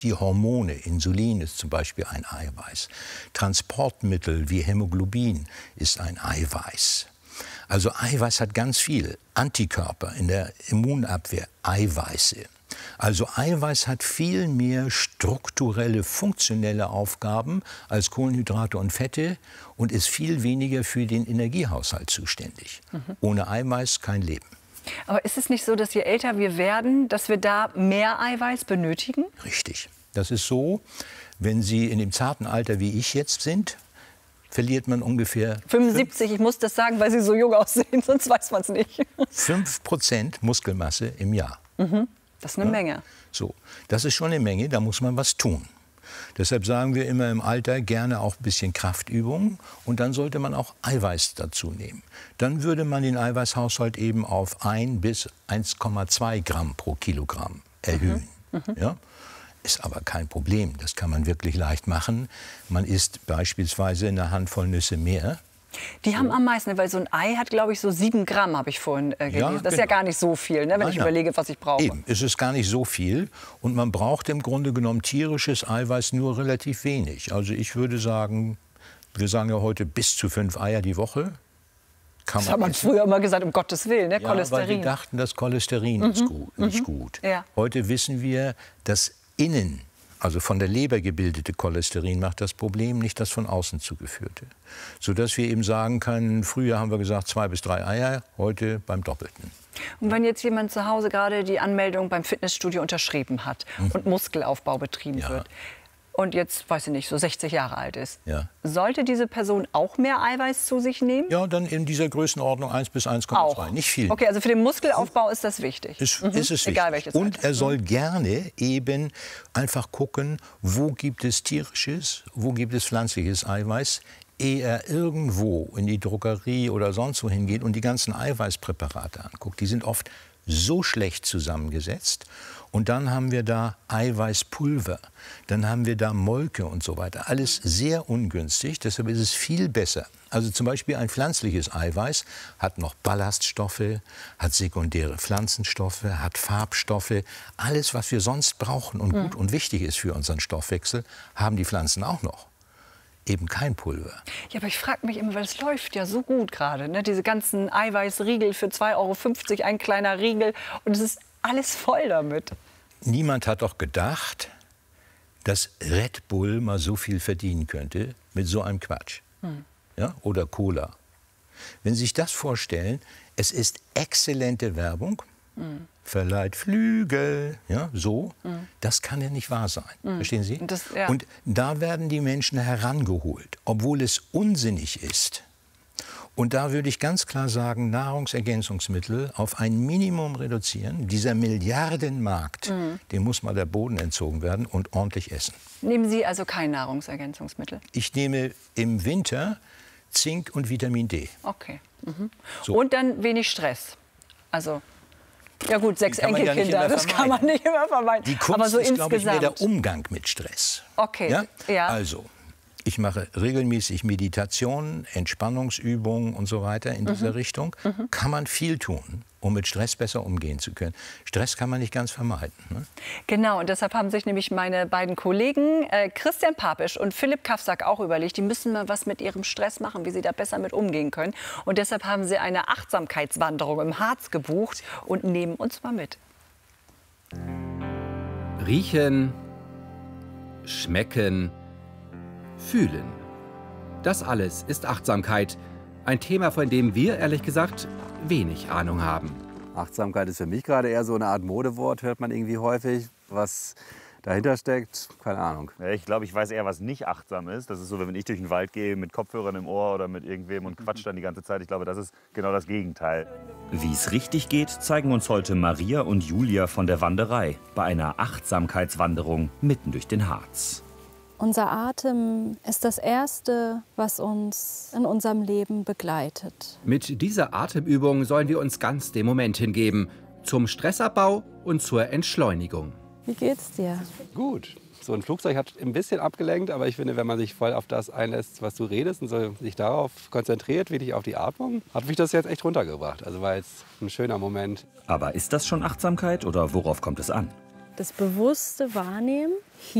Die Hormone, Insulin ist zum Beispiel ein Eiweiß. Transportmittel wie Hämoglobin ist ein Eiweiß. Also Eiweiß hat ganz viel. Antikörper in der Immunabwehr, Eiweiße. Also Eiweiß hat viel mehr strukturelle, funktionelle Aufgaben als Kohlenhydrate und Fette und ist viel weniger für den Energiehaushalt zuständig. Ohne Eiweiß kein Leben. Aber ist es nicht so, dass je älter wir werden, dass wir da mehr Eiweiß benötigen? Richtig. Das ist so, wenn Sie in dem zarten Alter, wie ich jetzt sind, verliert man ungefähr 75, ich muss das sagen, weil Sie so jung aussehen, sonst weiß man es nicht. 5% Muskelmasse im Jahr. Das ist eine Menge. So, das ist schon eine Menge, da muss man was tun. Deshalb sagen wir immer im Alter gerne auch ein bisschen Kraftübungen und dann sollte man auch Eiweiß dazu nehmen. Dann würde man den Eiweißhaushalt eben auf 1 bis 1,2 Gramm pro Kilogramm erhöhen. Ja? Ist aber kein Problem, das kann man wirklich leicht machen. Man isst beispielsweise eine Handvoll Nüsse mehr. Die haben am meisten, weil so ein Ei hat, glaube ich, so 7 Gramm, habe ich vorhin gelesen. Ja, das ist ja gar nicht so viel, ne, wenn ich überlege, was ich brauche. Eben, es ist gar nicht so viel. Und man braucht im Grunde genommen tierisches Eiweiß nur relativ wenig. Also ich würde sagen, wir sagen ja heute bis zu 5 Eier die Woche. Das hat man früher immer gesagt, um Gottes Willen, ne? Ja, Cholesterin. weil wir dachten, das Cholesterin ist nicht gut. Ja. Heute wissen wir, dass innen, also von der Leber gebildete Cholesterin macht das Problem, nicht das von außen zugeführte. Sodass wir eben sagen können, früher haben wir gesagt 2 bis 3 Eier, heute beim Doppelten. Und wenn jetzt jemand zu Hause gerade die Anmeldung beim Fitnessstudio unterschrieben hat und Muskelaufbau betrieben wird und jetzt, weiß ich nicht, so 60 Jahre alt ist, sollte diese Person auch mehr Eiweiß zu sich nehmen? Ja, dann in dieser Größenordnung 1 bis 1,2, nicht viel. Okay, also für den Muskelaufbau ist das wichtig. Ist es wichtig. Egal welches Und Alter. er soll gerne eben einfach gucken, wo gibt es tierisches, wo gibt es pflanzliches Eiweiß, ehe er irgendwo in die Drogerie oder sonst wo hingeht und die ganzen Eiweißpräparate anguckt. Die sind oft so schlecht zusammengesetzt. Und dann haben wir da Eiweißpulver, dann haben wir da Molke und so weiter. Alles sehr ungünstig, deshalb ist es viel besser. Also zum Beispiel ein pflanzliches Eiweiß hat noch Ballaststoffe, hat sekundäre Pflanzenstoffe, hat Farbstoffe. Alles, was wir sonst brauchen und gut und wichtig ist für unseren Stoffwechsel, haben die Pflanzen auch noch. Eben kein Pulver. Ja, aber ich frage mich immer, weil es läuft ja so gut gerade, ne? Diese ganzen Eiweißriegel für 2,50 €, ein kleiner Riegel. Und es ist alles voll damit. Niemand hat doch gedacht, dass Red Bull mal so viel verdienen könnte mit so einem Quatsch. Ja? Oder Cola. Wenn Sie sich das vorstellen, es ist exzellente Werbung, verleiht Flügel, ja, so. Das kann ja nicht wahr sein. Verstehen Sie? Und da werden die Menschen herangeholt, obwohl es unsinnig ist. Und da würde ich ganz klar sagen, Nahrungsergänzungsmittel auf ein Minimum reduzieren. Dieser Milliardenmarkt, dem muss mal der Boden entzogen werden und ordentlich essen. Nehmen Sie also kein Nahrungsergänzungsmittel? Ich nehme im Winter Zink und Vitamin D. Okay. So. Und dann wenig Stress. Also, ja gut, 6 Enkelkinder, das kann man nicht immer vermeiden. Die Kunst aber so ist, glaube ich, mehr insgesamt. der Umgang mit Stress. Okay, ja. Also, ich mache regelmäßig Meditationen, Entspannungsübungen und so weiter in dieser Richtung. Kann man viel tun, um mit Stress besser umgehen zu können. Stress kann man nicht ganz vermeiden. Ne? Genau, und deshalb haben sich nämlich meine beiden Kollegen Christian Papisch und Philipp Kafsack auch überlegt, die müssen mal was mit ihrem Stress machen, wie sie da besser mit umgehen können. Und deshalb haben sie eine Achtsamkeitswanderung im Harz gebucht und nehmen uns mal mit. Riechen, schmecken, fühlen. Das alles ist Achtsamkeit. Ein Thema, von dem wir, ehrlich gesagt, wenig Ahnung haben. Achtsamkeit ist für mich gerade eher so eine Art Modewort, hört man irgendwie häufig. Was dahinter steckt, keine Ahnung. Ja, ich glaube, ich weiß eher, was nicht achtsam ist. Das ist so, wenn ich durch den Wald gehe mit Kopfhörern im Ohr oder mit irgendwem und quatscht dann die ganze Zeit. Ich glaube, das ist genau das Gegenteil. Wie es richtig geht, zeigen uns heute Maria und Julia von der Wanderei bei einer Achtsamkeitswanderung mitten durch den Harz. Unser Atem ist das Erste, was uns in unserem Leben begleitet. Mit dieser Atemübung sollen wir uns ganz dem Moment hingeben. Zum Stressabbau und zur Entschleunigung. Wie geht's dir? Gut. So ein Flugzeug hat ein bisschen abgelenkt, aber ich finde, wenn man sich voll auf das einlässt, was du redest und so sich darauf konzentriert, wirklich auf die Atmung, hat mich das jetzt echt runtergebracht. Also war jetzt ein schöner Moment. Aber ist das schon Achtsamkeit oder worauf kommt es an? das bewusste Wahrnehmen